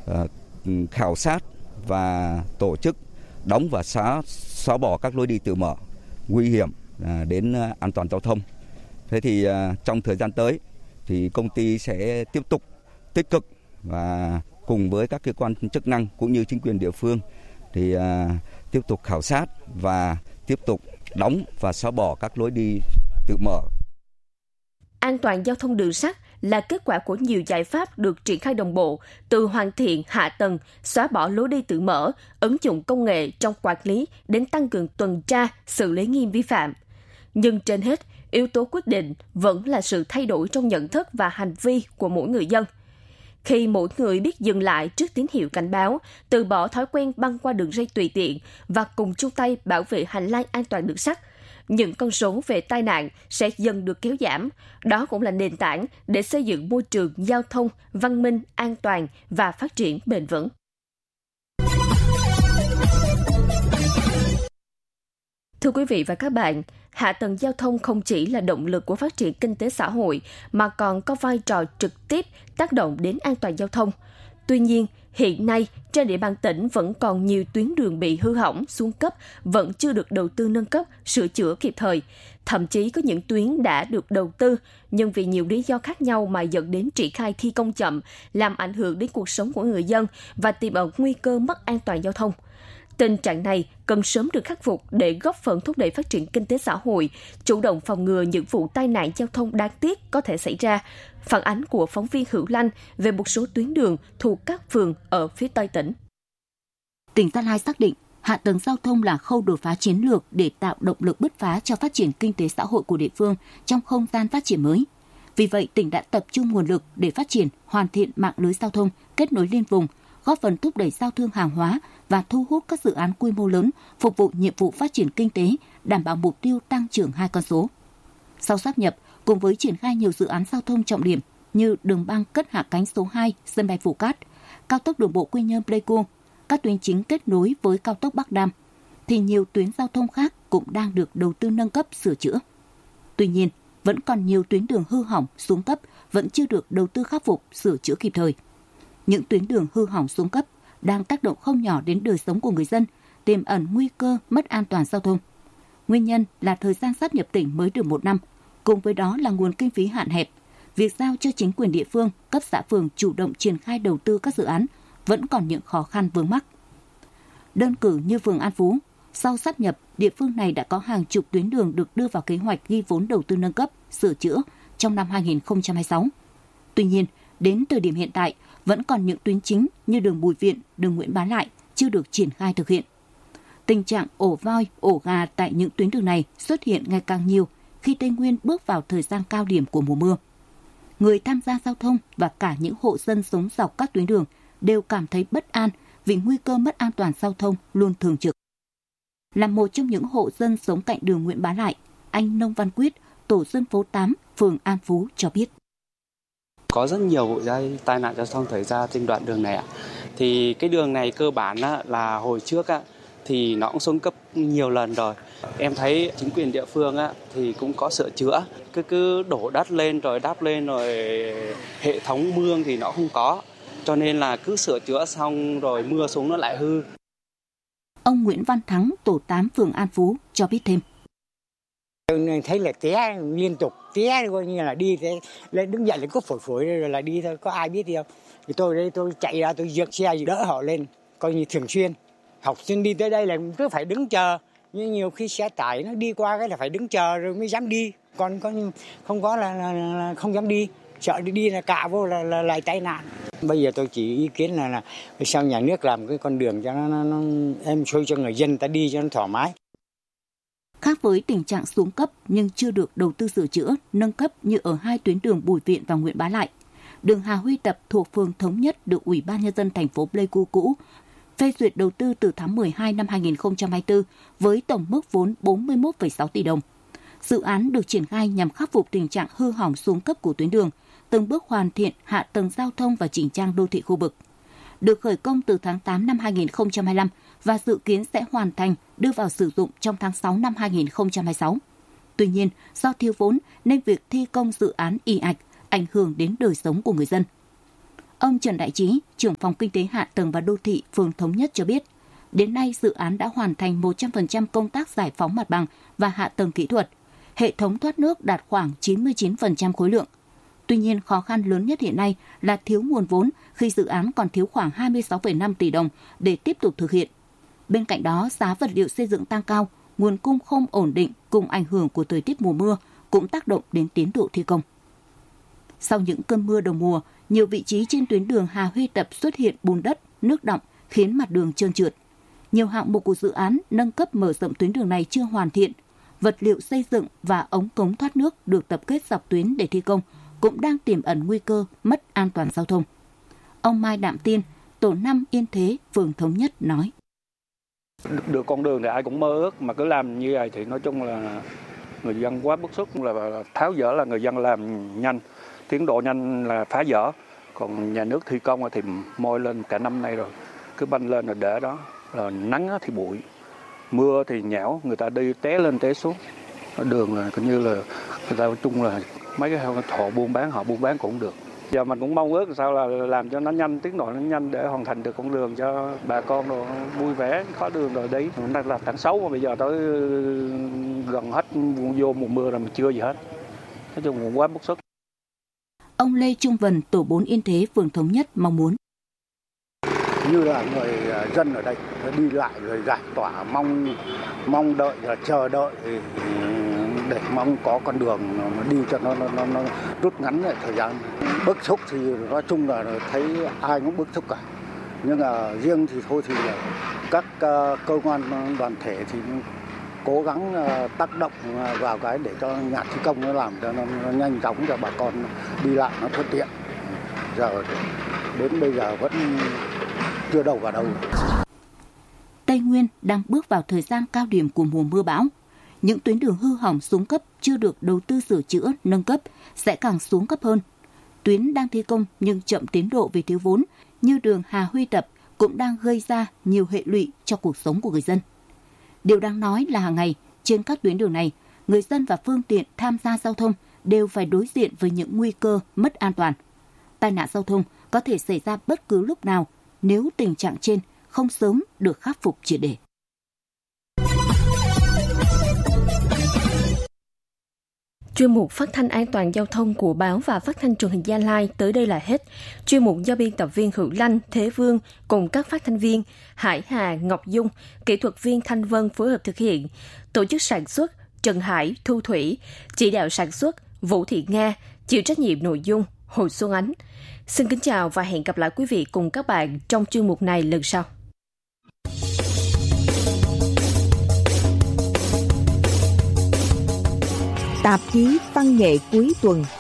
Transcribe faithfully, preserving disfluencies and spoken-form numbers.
khảo sát và tổ chức đóng và xóa xóa bỏ các lối đi tự mở nguy hiểm đến an toàn giao thông. Thế thì trong thời gian tới thì công ty sẽ tiếp tục tích cực và cùng với các cơ quan chức năng cũng như chính quyền địa phương thì tiếp tục khảo sát và tiếp tục đóng và xóa bỏ các lối đi tự mở. An toàn giao thông đường sắt là kết quả của nhiều giải pháp được triển khai đồng bộ, từ hoàn thiện hạ tầng, xóa bỏ lối đi tự mở, ứng dụng công nghệ trong quản lý đến tăng cường tuần tra, xử lý nghiêm vi phạm. Nhưng trên hết, yếu tố quyết định vẫn là sự thay đổi trong nhận thức và hành vi của mỗi người dân. Khi mỗi người biết dừng lại trước tín hiệu cảnh báo, từ bỏ thói quen băng qua đường ray tùy tiện và cùng chung tay bảo vệ hành lang an toàn đường sắt, những con số về tai nạn sẽ dần được kéo giảm. Đó cũng là nền tảng để xây dựng môi trường giao thông văn minh, an toàn và phát triển bền vững. Thưa quý vị và các bạn, hạ tầng giao thông không chỉ là động lực của phát triển kinh tế xã hội mà còn có vai trò trực tiếp tác động đến an toàn giao thông. Tuy nhiên, hiện nay trên địa bàn tỉnh vẫn còn nhiều tuyến đường bị hư hỏng, xuống cấp, vẫn chưa được đầu tư nâng cấp, sửa chữa kịp thời. Thậm chí có những tuyến đã được đầu tư, nhưng vì nhiều lý do khác nhau mà dẫn đến triển khai thi công chậm, làm ảnh hưởng đến cuộc sống của người dân và tiềm ẩn nguy cơ mất an toàn giao thông. Tình trạng này cần sớm được khắc phục để góp phần thúc đẩy phát triển kinh tế xã hội, chủ động phòng ngừa những vụ tai nạn giao thông đáng tiếc có thể xảy ra. Phản ánh của phóng viên Hữu Lanh về một số tuyến đường thuộc các phường ở phía Tây tỉnh. Tỉnh Gia Lai xác định hạ tầng giao thông là khâu đột phá chiến lược để tạo động lực bứt phá cho phát triển kinh tế xã hội của địa phương trong không gian phát triển mới. Vì vậy, tỉnh đã tập trung nguồn lực để phát triển, hoàn thiện mạng lưới giao thông, kết nối liên vùng, góp phần thúc đẩy giao thương hàng hóa và thu hút các dự án quy mô lớn phục vụ nhiệm vụ phát triển kinh tế, đảm bảo mục tiêu tăng trưởng hai con số. Sau sáp nhập, cùng với triển khai nhiều dự án giao thông trọng điểm như đường băng cất hạ cánh số hai sân bay Phú Cát, cao tốc đường bộ Quy Nhơn - Pleiku, các tuyến chính kết nối với cao tốc Bắc Nam, thì nhiều tuyến giao thông khác cũng đang được đầu tư nâng cấp sửa chữa. Tuy nhiên, vẫn còn nhiều tuyến đường hư hỏng, xuống cấp vẫn chưa được đầu tư khắc phục, sửa chữa kịp thời. Những tuyến đường hư hỏng xuống cấp đang tác động không nhỏ đến đời sống của người dân, tiềm ẩn nguy cơ mất an toàn giao thông. Nguyên nhân là thời gian sáp nhập tỉnh mới được một năm, cùng với đó là nguồn kinh phí hạn hẹp. Việc giao cho chính quyền địa phương, cấp xã phường chủ động triển khai đầu tư các dự án vẫn còn những khó khăn vướng mắc. Đơn cử như phường An Phú, sau sáp nhập, địa phương này đã có hàng chục tuyến đường được đưa vào kế hoạch ghi vốn đầu tư nâng cấp, sửa chữa trong năm hai không hai sáu. Tuy nhiên, đến thời điểm hiện tại, vẫn còn những tuyến chính như đường Bùi Viện, đường Nguyễn Bá Lại chưa được triển khai thực hiện. Tình trạng ổ voi, ổ gà tại những tuyến đường này xuất hiện ngày càng nhiều khi Tây Nguyên bước vào thời gian cao điểm của mùa mưa. Người tham gia giao thông và cả những hộ dân sống dọc các tuyến đường đều cảm thấy bất an vì nguy cơ mất an toàn giao thông luôn thường trực. Là một trong những hộ dân sống cạnh đường Nguyễn Bá Lại, anh Nông Văn Quyết, tổ dân phố tám, phường An Phú cho biết. Có rất nhiều vụ tai nạn giao thông xảy ra trên đoạn đường này ạ. Thì cái đường này cơ bản là hồi trước thì nó cũng xuống cấp nhiều lần rồi. Em thấy chính quyền địa phương thì cũng có sửa chữa, cứ cứ đổ đất lên rồi đắp lên rồi hệ thống mương thì nó không có. Cho nên là cứ sửa chữa xong rồi mưa xuống nó lại hư. Ông Nguyễn Văn Thắng, tổ tám phường An Phú cho biết thêm. Thấy là té liên tục, té coi như là đi thế, lên đứng dậy là cứ phổi phổi rồi là đi thôi, có ai biết gì không. Thì tôi đây tôi chạy ra tôi dược xe đỡ họ lên, coi như thường xuyên. Học sinh đi tới đây là cứ phải đứng chờ, nhưng nhiều khi xe tải nó đi qua cái là phải đứng chờ rồi mới dám đi, còn có không có là, là, là không dám đi, sợ đi đi là cạ vô là, là lại tai nạn. Bây giờ tôi chỉ ý kiến là là sao nhà nước làm cái con đường cho nó, nó, nó êm xuôi cho người dân ta đi cho nó thoải mái. Khác với tình trạng xuống cấp nhưng chưa được đầu tư sửa chữa, nâng cấp như ở hai tuyến đường Bùi Viện và Nguyễn Bá Lại, đường Hà Huy Tập thuộc phường Thống Nhất được Ủy ban Nhân dân thành phố Pleiku cũ phê duyệt đầu tư từ tháng mười hai năm hai không hai tư với tổng mức vốn bốn mươi mốt phẩy sáu tỷ đồng. Dự án được triển khai nhằm khắc phục tình trạng hư hỏng xuống cấp của tuyến đường, từng bước hoàn thiện hạ tầng giao thông và chỉnh trang đô thị khu vực. Được khởi công từ tháng tám năm hai không hai lăm và dự kiến sẽ hoàn thành đưa vào sử dụng trong tháng sáu năm hai không hai sáu. Tuy nhiên, do thiếu vốn nên việc thi công dự án ì ạch, ảnh hưởng đến đời sống của người dân. Ông Trần Đại Trí, trưởng phòng Kinh tế Hạ tầng và Đô thị phường Thống Nhất cho biết, đến nay dự án đã hoàn thành một trăm phần trăm công tác giải phóng mặt bằng và hạ tầng kỹ thuật. Hệ thống thoát nước đạt khoảng chín mươi chín phần trăm khối lượng. Tuy nhiên, khó khăn lớn nhất hiện nay là thiếu nguồn vốn khi dự án còn thiếu khoảng hai mươi sáu phẩy năm tỷ đồng để tiếp tục thực hiện. Bên cạnh đó, giá vật liệu xây dựng tăng cao, nguồn cung không ổn định cùng ảnh hưởng của thời tiết mùa mưa cũng tác động đến tiến độ thi công. Sau những cơn mưa đầu mùa, nhiều vị trí trên tuyến đường Hà Huy Tập xuất hiện bùn đất, nước đọng khiến mặt đường trơn trượt. Nhiều hạng mục của dự án nâng cấp mở rộng tuyến đường này chưa hoàn thiện. Vật liệu xây dựng và ống cống thoát nước được tập kết dọc tuyến để thi công cũng đang tiềm ẩn nguy cơ mất an toàn giao thông. Ông Mai Đạm Tiên, tổ năm Yên Thế, phường Thống Nhất nói. Được con đường thì ai cũng mơ ước, mà cứ làm như vậy thì nói chung là người dân quá bức xúc, là tháo dỡ là người dân làm nhanh, tiến độ nhanh là phá dỡ. Còn nhà nước thi công thì môi lên cả năm nay rồi, cứ banh lên rồi để đó, rồi nắng thì bụi, mưa thì nhão, người ta đi té lên té xuống. Đường là coi như là người ta nói chung là mấy cái hộ buôn bán họ buôn bán cũng được. Giờ mình cũng mong ước sao là làm cho nó nhanh, tiến độ nó nhanh để hoàn thành được con đường cho bà con rồi vui vẻ, có đường rồi đi. Mình đang là tháng sáu mà bây giờ tới gần hết vô mùa mưa rồi mà chưa gì hết. Nói chung cũng quá bức xúc. Ông Lê Trung Vân, tổ bốn Yên Thế, phường Thống Nhất mong muốn. Như là người dân ở đây đi lại rồi giải tỏa, mong mong đợi và chờ đợi để mong có con đường đi cho nó nó, nó, nó rút ngắn lại thời gian. Bức xúc thì nói chung là thấy ai cũng bức xúc cả, nhưng mà riêng thì thôi thì là các uh, cơ quan đoàn thể thì cố gắng uh, tác động vào cái để cho nhà thi công nó làm cho nó, nó nhanh chóng cho bà con đi lại nó thuận tiện. Giờ đến bây giờ vẫn chưa đâu vào đâu. Tây Nguyên đang bước vào thời gian cao điểm của mùa mưa bão. Những tuyến đường hư hỏng xuống cấp chưa được đầu tư sửa chữa, nâng cấp sẽ càng xuống cấp hơn. Tuyến đang thi công nhưng chậm tiến độ vì thiếu vốn, như đường Hà Huy Tập cũng đang gây ra nhiều hệ lụy cho cuộc sống của người dân. Điều đáng nói là hàng ngày trên các tuyến đường này, người dân và phương tiện tham gia giao thông đều phải đối diện với những nguy cơ mất an toàn. Tai nạn giao thông có thể xảy ra bất cứ lúc nào nếu tình trạng trên không sớm được khắc phục triệt để. Chuyên mục phát thanh an toàn giao thông của báo và phát thanh truyền hình Gia Lai tới đây là hết. Chuyên mục do biên tập viên Hữu Lanh, Thế Vương cùng các phát thanh viên Hải Hà, Ngọc Dung, kỹ thuật viên Thanh Vân phối hợp thực hiện. Tổ chức sản xuất Trần Hải, Thu Thủy, chỉ đạo sản xuất Vũ Thị Nga, chịu trách nhiệm nội dung Hồ Xuân Ánh. Xin kính chào và hẹn gặp lại quý vị cùng các bạn trong chuyên mục này lần sau. Tạp chí văn nghệ cuối tuần.